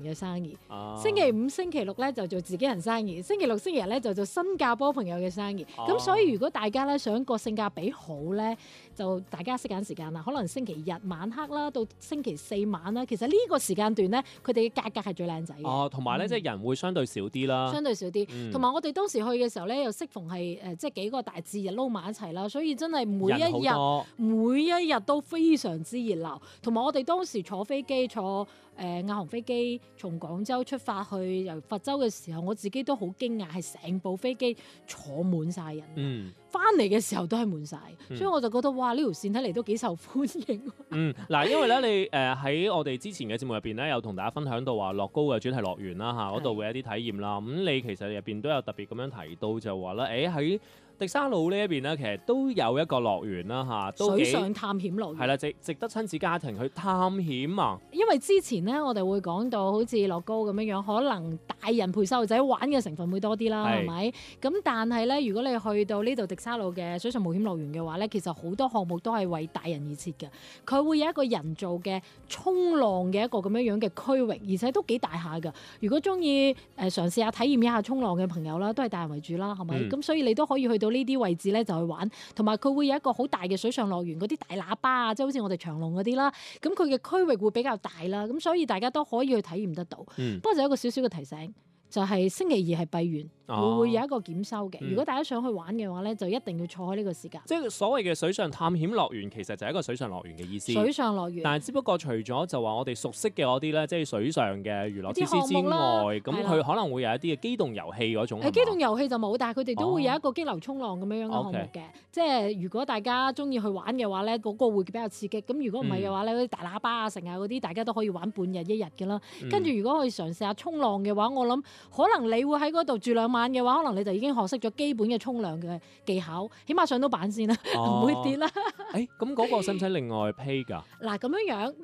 嘅生意。星期五、星期六咧就做自己人生意，星期六、星期日咧就做新加坡朋友嘅生意。咁所以如果大家咧想個性價比好咧，就大家識揀時間啦。可能星期日晚黑啦，到星期四晚啦，其實呢個時間段咧，佢哋嘅價格係最靚仔嘅。同埋咧即係人會相對少啲啦， 相對少啲。同埋我哋當時去嘅時候咧，又適逢係即係幾個大節日撈埋一齊啦，所以真係每一日都非常之熱鬧。同埋我哋當時坐飛機坐亞航飛機從廣州出發去由佛州嘅時候，我自己都好驚訝，係成部飛機坐滿晒人。翻嚟嘅時候都係滿晒，所以我就覺得哇，呢條線睇嚟都幾受歡迎。 嗱，因為咧你喺我哋之前嘅節目入邊咧，有同大家分享到話樂高嘅主題樂園啦嚇，嗰度會有一啲體驗啦。咁你其實入邊都有特別咁樣提到就話咧，喺迪沙魯呢一邊咧，其實都有一個樂園啦嚇， 水上探險樂園係啦，值得親子家庭去探險啊！ 因為之前咧，我哋會講到好似樂高咁樣樣，可能大人陪細路仔玩嘅成分會多啲啦，係咪？咁但係咧，如果你去到呢度迪沙魯嘅水上冒險樂園嘅話咧，其實好多項目都係為大人而設嘅。佢會有一個人造嘅衝浪嘅一個咁樣樣嘅區域，而且都幾大下㗎。如果中意嘗試下體驗一下衝浪嘅朋友啦，都係大人為主啦，係咪？咁所以你都可以去到呢啲位置咧就去玩，同埋佢會有一個好大嘅水上樂園，嗰啲大喇叭啊，即係好似我哋長隆嗰啲啦。咁佢嘅區域會比較大啦，咁所以大家都可以去體驗得到。不過就有一個少少嘅提醒，就係星期二係閉園。會有一個檢收嘅。如果大家想去玩嘅話咧，就一定要坐喺呢個時間。 即係所謂嘅水上探險樂園，其實就係一個水上樂園嘅意思。 水上樂園， 但係只不過除咗就話我哋熟悉嘅嗰啲咧，即係水上嘅娛樂設施之外，咁佢可能會有一啲嘅機動遊戲嗰種。 機動遊戲就冇，但係佢哋都會有一個激流衝浪咁樣樣嘅項目嘅。即係如果大家中意去玩嘅話咧，嗰個會比較刺激。咁如果唔係嘅話咧，嗰啲大喇叭啊、成啊嗰啲，大家都可以玩半日一日嘅啦。跟住如果去嘗試下衝浪嘅話，我諗可能你會喺嗰度住2晚嘅話，可能你就已經學識咗基本嘅沖涼嘅技巧，起碼上到板先啦，唔會跌啦。 咁嗰個使唔使另外 pay 㗎？ 嗱，咁樣樣。